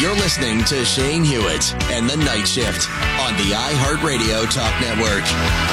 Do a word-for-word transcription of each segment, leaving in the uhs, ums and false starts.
You're listening to Shane Hewitt and The Night Shift on the iHeartRadio Talk Network.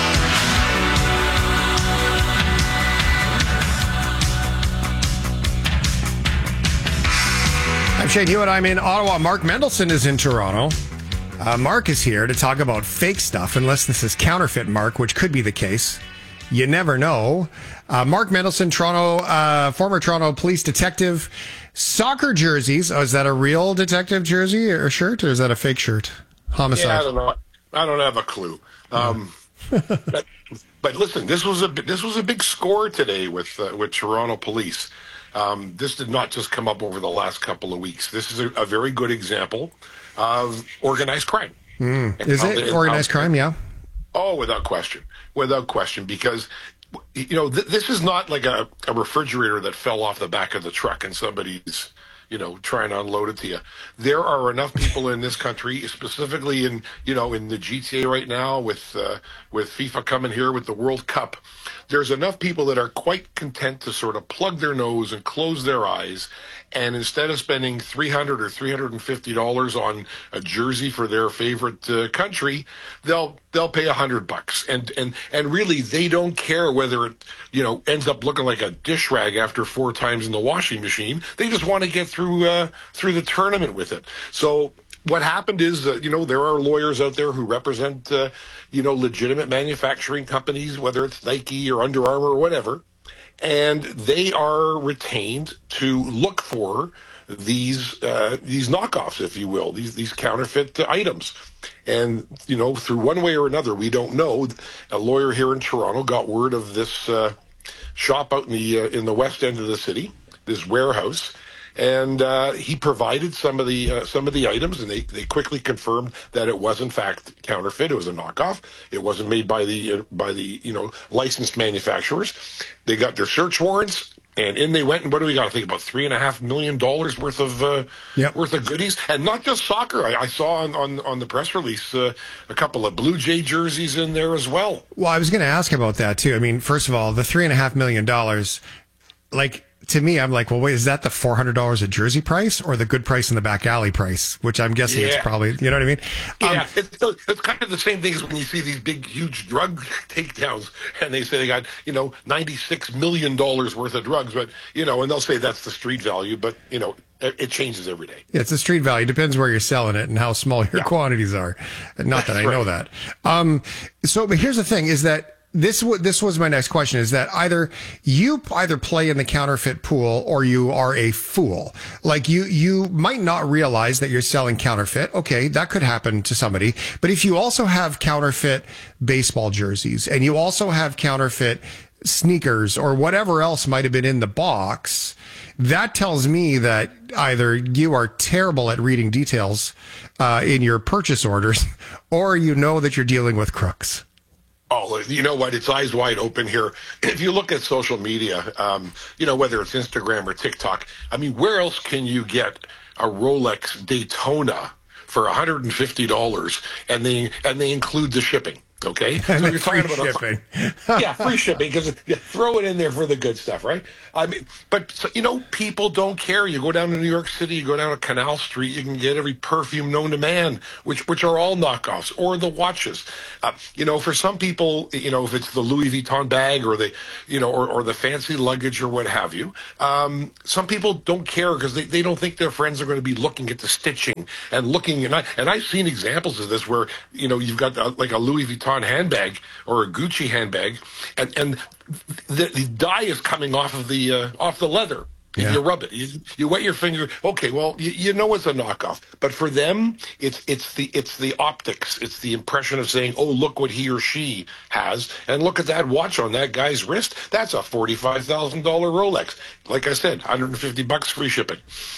I'm Shane Hewitt. I'm in Ottawa. Mark Mendelson is in Toronto. Uh, Mark is here to talk about fake stuff, unless this is counterfeit, Mark, which could be the case. You never know. Uh, Mark Mendelson, Toronto, uh, former Toronto police detective. Soccer jerseys. Oh, is that a real detective jersey or shirt, or is that a fake shirt? Homicide. Yeah, I don't know. I don't have a clue. Um, but, but listen, this was a this was a big score today with uh, with Toronto police. Um, this did not just come up over the last couple of weeks. This is a, a very good example of organized crime. Mm. Is how, it organized how, crime? Yeah. Oh, without question, without question, because you know th- this is not like a, a refrigerator that fell off the back of the truck and somebody's you know trying to unload it to you. There are enough people in this country, specifically in you know in the G T A right now, with uh, with FIFA coming here with the World Cup. There's enough people that are quite content to sort of plug their nose and close their eyes, and instead of spending three hundred dollars or three hundred fifty dollars on a jersey for their favorite uh, country, they'll they'll pay a hundred bucks, and and and really they don't care whether it you know ends up looking like a dish rag after four times in the washing machine. They just want to get through uh, through the tournament with it. So what happened is that, you know, there are lawyers out there who represent, uh, you know, legitimate manufacturing companies, whether it's Nike or Under Armour or whatever, and they are retained to look for these uh, these knockoffs, if you will, these these counterfeit items. And, you know, through one way or another, we don't know, a lawyer here in Toronto got word of this uh, shop out in the uh, in the west end of the city, this warehouse. And uh, he provided some of the uh, some of the items, and they, they quickly confirmed that it was in fact counterfeit. It was a knockoff. It wasn't made by the uh, by the you know licensed manufacturers. They got their search warrants, and in they went. And what do we got? I think about three and a half million dollars worth of uh, yep. worth of goodies, and not just soccer. I, I saw on, on, on the press release uh, a couple of Blue Jay jerseys in there as well. Well, I was going to ask about that too. I mean, first of all, the three and a half million dollars, like. To me, I'm like, well, wait, is that the four hundred dollars a jersey price or the good price in the back alley price? Which I'm guessing yeah. it's probably, you know what I mean? Yeah, um, it's, it's kind of the same thing as when you see these big, huge drug takedowns and they say they got, you know, ninety-six million dollars worth of drugs, but, you know, and they'll say that's the street value, but, you know, it changes every day. Yeah, it's the street value. Depends where you're selling it and how small your yeah. quantities are. Not that I right. know that. Um, so, but here's the thing is that This w- this was my next question, is that either you either play in the counterfeit pool or you are a fool. Like you, you might not realize that you're selling counterfeit. Okay, that could happen to somebody. But if you also have counterfeit baseball jerseys and you also have counterfeit sneakers or whatever else might have been in the box, that tells me that either you are terrible at reading details uh, in your purchase orders or you know that you're dealing with crooks. Oh, you know what? It's eyes wide open here. If you look at social media, um, you know, whether it's Instagram or TikTok, I mean, where else can you get a Rolex Daytona for one hundred fifty dollars and they and they include the shipping? Okay, and so you're talking about shipping. A, yeah, free shipping, because you throw it in there for the good stuff, right? I mean, but so, you know, people don't care. You go down to New York City, you go down to Canal Street, you can get every perfume known to man, which which are all knockoffs, or the watches. Uh, you know, for some people, you know, if it's the Louis Vuitton bag or the, you know, or, or the fancy luggage or what have you, um, some people don't care because they, they don't think their friends are going to be looking at the stitching and looking. And I and I've seen examples of this where you know you've got uh, like a Louis Vuitton handbag or a Gucci handbag, and and the, the dye is coming off of the uh, off the leather. Yeah. You rub it, you, you wet your finger. Okay, well, you, you know it's a knockoff, but for them, it's it's the it's the optics, it's the impression of saying, oh, look what he or she has, and look at that watch on that guy's wrist. That's a forty-five thousand dollar Rolex. Like I said, one hundred fifty bucks free shipping.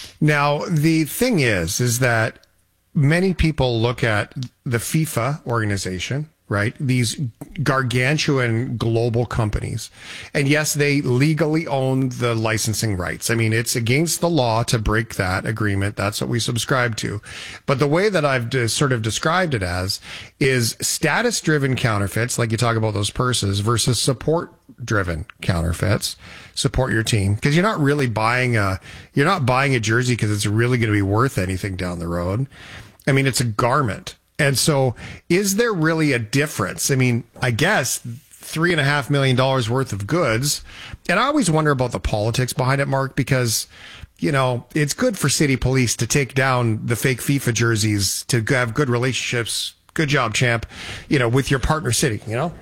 Now the thing is, is that many people look at the FIFA organization, right? These gargantuan global companies. And yes, they legally own the licensing rights. I mean, it's against the law to break that agreement. That's what we subscribe to. But the way that I've de- sort of described it as is status-driven counterfeits, like you talk about those purses, versus support-driven counterfeits. Support your team, because you're not really buying a, you're not buying a jersey because it's really going to be worth anything down the road. I mean, it's a garment. And so is there really a difference? I mean, I guess three and a half million dollars worth of goods. And I always wonder about the politics behind it, Mark, because, you know, it's good for city police to take down the fake FIFA jerseys, to have good relationships. Good job, champ, you know, with your partner city, you know?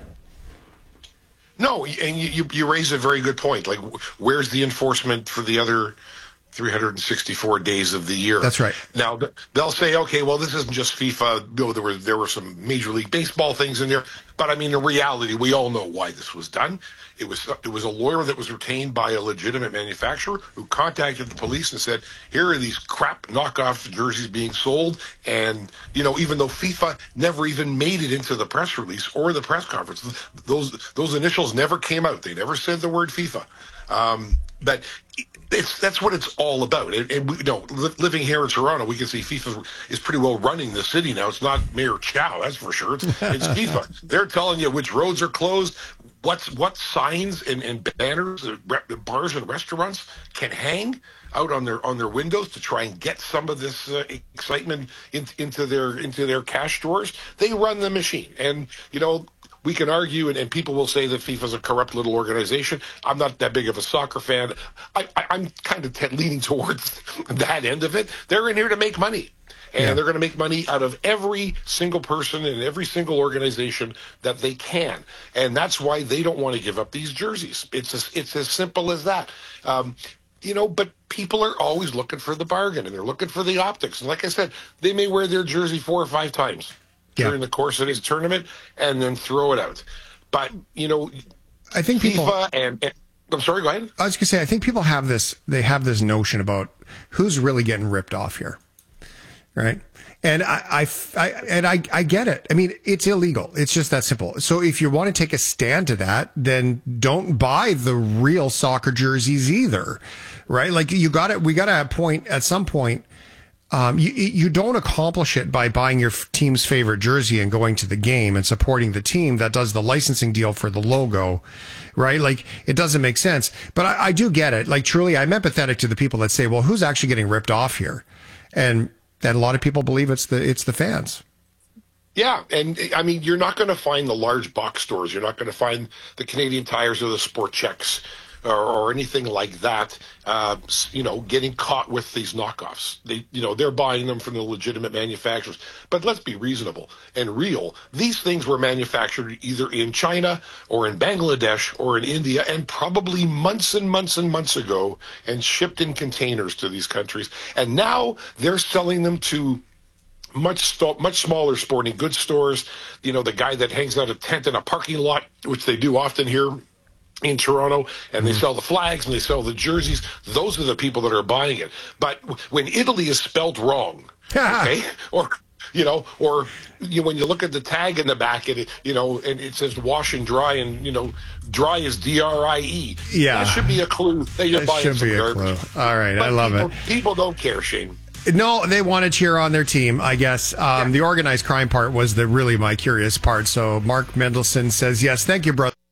No, and you, you raise a very good point. Like, where's the enforcement for the other three hundred sixty-four days of the year? That's right. Now they'll say, okay, well, this isn't just FIFA. No, there were there were some Major League Baseball things in there, but I mean, in reality, we all know why this was done. It was it was a lawyer that was retained by a legitimate manufacturer who contacted the police and said, here are these crap knockoff jerseys being sold, and you know, even though FIFA never even made it into the press release or the press conference, those those initials never came out. They never said the word FIFA. Um, but it's that's what it's all about. And, and we, you know, li- living here in Toronto, we can see FIFA is pretty well running the city now. It's not Mayor Chow, that's for sure. It's, it's FIFA. They're telling you which roads are closed, what's what signs and, and banners, uh, re- bars and restaurants can hang out on their on their windows to try and get some of this uh, excitement in, into their into their cash stores. They run the machine, and you know. We can argue, and, and people will say that FIFA's a corrupt little organization. I'm not that big of a soccer fan. I, I, I'm kind of t- leaning towards that end of it. They're in here to make money. And yeah. they're going to make money out of every single person and every single organization that they can. And that's why they don't want to give up these jerseys. It's as, it's as simple as that. Um, you know, but people are always looking for the bargain, and they're looking for the optics. And like I said, they may wear their jersey four or five times during yeah. the course of this tournament and then throw it out. But, you know, I think people, FIFA and, and I'm sorry, go ahead. I was going to say, I think people have this, they have this notion about who's really getting ripped off here. Right. And I, I, I and I, I get it. I mean, it's illegal. It's just that simple. So if you want to take a stand to that, then don't buy the real soccer jerseys either. Right. Like you got it. We got to have point at some point. Um, you, you don't accomplish it by buying your team's favorite jersey and going to the game and supporting the team that does the licensing deal for the logo, right? Like, it doesn't make sense. But I, I do get it. Like, truly, I'm empathetic to the people that say, well, who's actually getting ripped off here? And that a lot of people believe it's the it's the fans. Yeah, and I mean, you're not going to find the large box stores. You're not going to find the Canadian Tires or the Sport Checks or, or anything like that, uh, you know, getting caught with these knockoffs. They, you know, they're buying them from the legitimate manufacturers. But let's be reasonable and real. These things were manufactured either in China or in Bangladesh or in India, and probably months and months and months ago, and shipped in containers to these countries. And now they're selling them to much st- much smaller sporting goods stores. You know, the guy that hangs out a tent in a parking lot, which they do often here in Toronto, and they sell the flags and they sell the jerseys. Those are the people that are buying it. But when Italy is spelled wrong, okay, or you know, or you know, when you look at the tag in the back, and it, you know, and it says wash and dry, and you know, dry is D R I E. Yeah, that should be a clue that you're that buying should some be a garbage. Clue. All right, but I love people, it. People don't care, Shane. No, they want to cheer on their team, I guess. Um, yeah. The organized crime part was the really my curious part. So Mark Mendelson says, yes, thank you, brother.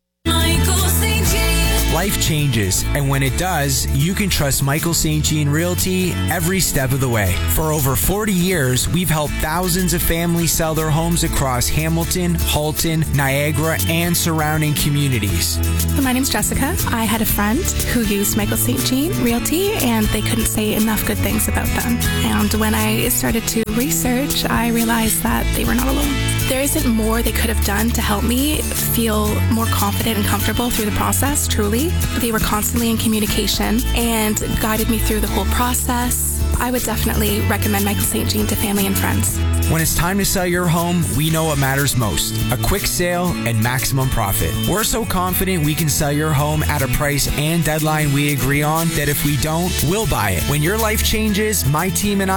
Life changes, and when it does, you can trust Michael Saint Jean Realty every step of the way. For over forty years, we've helped thousands of families sell their homes across Hamilton, Halton, Niagara, and surrounding communities. My name's Jessica. I had a friend who used Michael Saint Jean Realty, and they couldn't say enough good things about them. And when I started to research, I realized that they were not alone. There isn't more they could have done to help me feel more confident and comfortable through the process, truly. They were constantly in communication and guided me through the whole process. I would definitely recommend Michael Saint Jean to family and friends. When it's time to sell your home, we know what matters most: a quick sale and maximum profit. We're so confident we can sell your home at a price and deadline we agree on that if we don't, we'll buy it. When your life changes, my team and I